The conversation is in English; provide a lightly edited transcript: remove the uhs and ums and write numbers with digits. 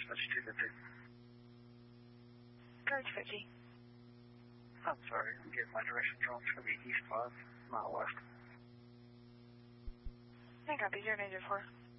dispatch 250. Go to 50. I'm sorry, I'm getting my directions wrong. It's going to be east 5, mile west. I copy 094.